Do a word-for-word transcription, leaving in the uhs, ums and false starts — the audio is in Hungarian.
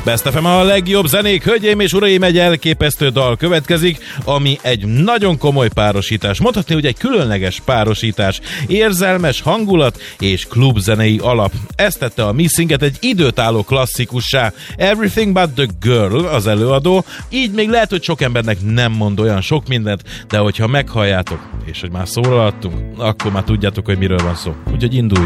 Best ef em a legjobb zenék, hölgyeim és uraim, egy elképesztő dal következik, ami egy nagyon komoly párosítás. Mondhatni, hogy egy különleges párosítás. Érzelmes hangulat és klubzenei alap. Ezt tette a Missinget egy időtálló klasszikussá. Everything but the girl az előadó. Így még lehet, hogy sok embernek nem mond olyan sok mindent, de hogyha meghalljátok, és hogy már szóra adtunk, akkor már tudjátok, hogy miről van szó. Úgyhogy indulj!